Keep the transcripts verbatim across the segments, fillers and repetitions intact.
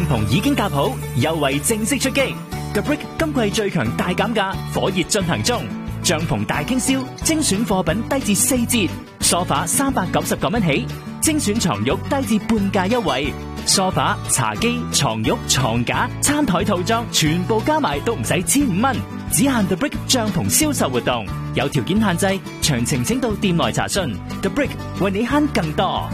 帳篷已經搭好，優惠正式出擊。The Brick 今季最強大減價，火熱進行中。帳篷大傾銷，精選貨品低至四折，梳化三百九十九蚊起，精選床褥低至半價優惠。梳化、茶几、床褥、床架、餐台套裝全部加埋都唔使千五蚊，只限 The Brick 帳篷銷售活動，有條件限制，詳情請到店內查詢。The Brick 為你慳更多。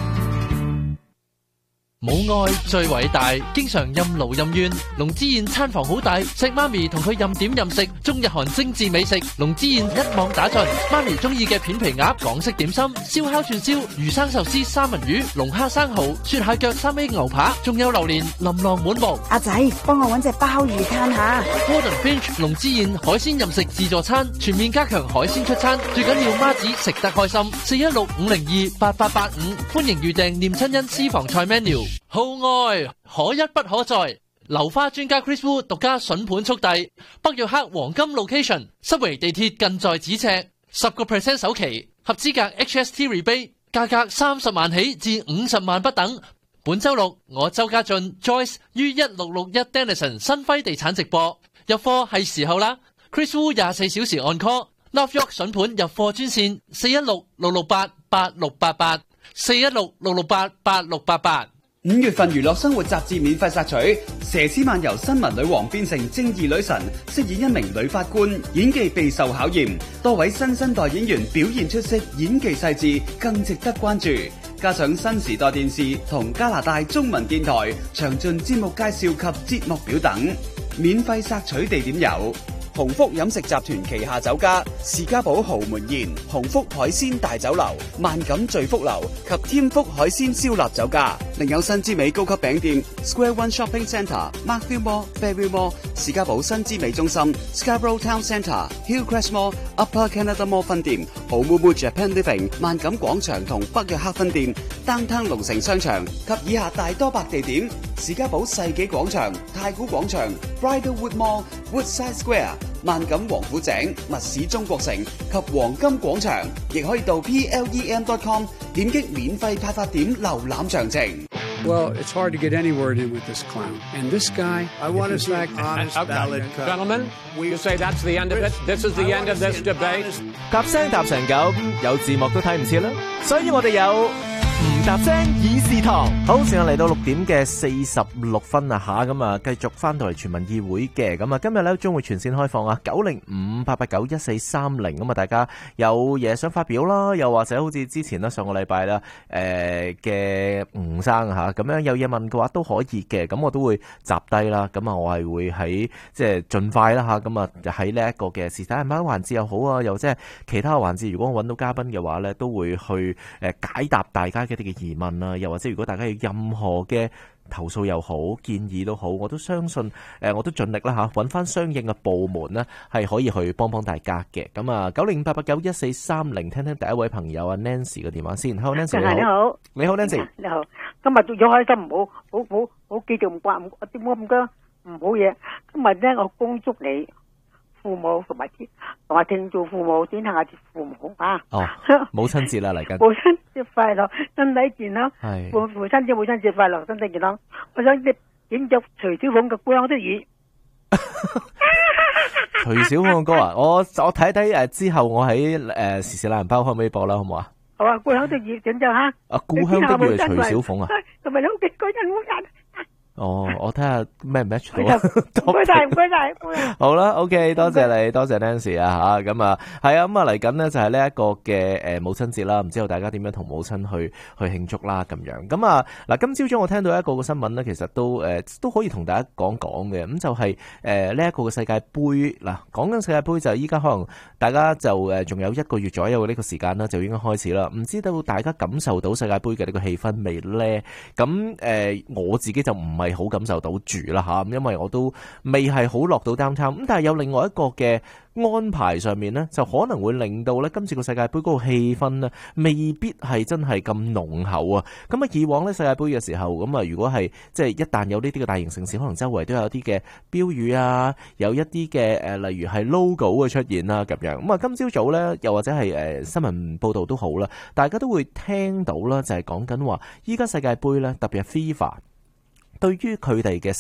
母愛最偉大，經常任勞任怨。龍之燕餐房好大，錫媽咪同佢任點任食，中日韓精緻美食，龍之燕一網打盡。媽咪中意嘅片皮鴨、港式點心、燒烤串燒、魚生壽司、三文魚、龍蝦生蠔、雪蟹腳、三味牛扒，仲有榴蓮琳琅滿目。 阿仔，幫我搵隻鮑魚攤下。 Gordon Finch 龍之燕海鮮任食自助餐，全面加強海鮮出餐，最緊要媽子食得開心。四一六五零二八八八五，歡迎預訂念親恩私房菜 menu。號外可一不可再，流花專家 Chris Wu 獨家筍盤速遞，北約克黃金 location， 濕圍地鐵近在咫尺，十個 percent 首期，合資格 H S T rebate， 價格三十萬起至五十萬不等。本周六我周家俊 Joyce 於一六六一 Dennison 新輝地產直播，入貨係時候啦。Chris Wu 廿四小時按 call，North York 筍盤入貨專線四一六六六八八六八八，四一六六六八八六八八。 五月份娛樂生活雜誌免費索取，佘詩曼由新聞女王變成正義女神，飾演一名女法官，演技備受考驗。多位新生代演員表現出色，演技細緻，更值得關注。加上新時代電視同加拿大中文電台詳盡節目介紹及節目表等，免費索取地點有鴻福飲食集團旗下酒家士嘉堡豪門宴、鴻福海鮮大酒樓、萬錦聚福樓及添福海鮮燒臘酒家。另有新之美高級餅店 Square One Shopping Centre、Markville Mall、Fairview Mall、士嘉堡新之美中心、Scarborough Town Centre、Hillcrest Mall、Upper Canada Mall 分店、Omumu Japan Living、萬錦廣場同北約克分店、Downtown 龍城商場及以下大多百地點。士嘉堡世紀廣場、太古廣場、Bridlewood Mall、Woodside Square、萬錦王府井、密市中國城及黃金廣場，亦可以到 P L E M dot com 點擊免費派發點瀏覽詳情。 Well, it's hard to get any word in with this clown. And this guy, I want to say, honest ballot cut. Gentlemen, you say that's the end of it? This is the end of this debate? 夾聲搭成咁，有字幕都睇唔切啦，所以我哋有唔搭聲議事堂。好，時間嚟到六點嘅四十六分啊吓，咁啊繼續翻到嚟全民議會嘅，咁啊今日咧將會全線開放啊，九零五八八九一四三零，咁啊大家有嘢想發表啦，又或者好似之前啦上個禮拜啦誒嘅吳生吓，咁樣有嘢問嘅話都可以嘅，咁我都會集低啦，咁啊我係會喺即係盡快啦吓，咁啊喺呢一個嘅是但係乜環節又好啊，又即係其他嘅環節，如果我揾到嘉賓嘅話咧，都會去誒解答大家一啲嘅疑問啊，又或者如果大家有任何嘅投訴又好，建議都好，我都相信誒，我都盡力啦嚇，揾翻相應嘅部門呢，係可以去幫幫大家嘅。咁啊，九零五八八九一四三零，聽聽第一位朋友啊 Nancy 嘅電話先。Hello Nancy，你好。你好 Nancy。 你好。今日做咗開心，唔好好好好記住唔掛唔點解咁多唔好嘢。今日咧，我恭祝你父母同埋同埋聽做父母，點下父母啊！ 哦，母親節啦嚟緊。 母親節快樂，身體健康。 係。 父父親節、母親節快樂，身體健康。我想點點着徐小鳳嘅《故鄉的雨》。 徐小鳳嘅歌啊，我我睇睇誒之後，我喺誒時事懶人包可唔可以播啦，好唔好啊？ 好啊，《故鄉的雨》點着吓。 啊，故鄉的雨係徐小鳳啊。 同埋有幾個人好人。 哦，我睇下咩 match 到。 唔該晒，唔該晒。 好啦 ，OK， 多謝你，多謝 Nancy 啊吓，咁啊係啊，咁啊嚟緊呢就係呢一個嘅誒母親節啦，唔知道大家點樣同母親去去慶祝啦咁樣。咁啊嗱，今朝早我聽到一個嘅新聞呢，其實都誒、呃、都可以同大家講講嘅，咁就係誒呢一個嘅世界盃嗱，講緊世界盃就係依家可能大家就誒仲有一個月左右嘅呢個時間啦，就已經開始啦。唔知道大家感受到世界盃嘅呢個氣氛未呢？咁誒、呃、我自己就唔係好感受到住啦吓，因為我都未係好落到 downtown，咁但係有另外一個嘅安排上面呢，就可能會令到呢今次個世界盃嗰個氣氛呢，未必係真係咁濃厚啊。咁啊，以往呢世界盃嘅時候，咁啊，如果係即係一旦有呢啲嘅大型城市，可能周圍都有啲嘅標語啊，有一啲嘅誒，例如係 logo 嘅出現啦，咁樣。咁啊，今朝早呢，又或者係誒新聞報道都好啦，大家都會聽到啦，就係講緊話，依家世界盃呢，特別係 FIFA 對於佢哋嘅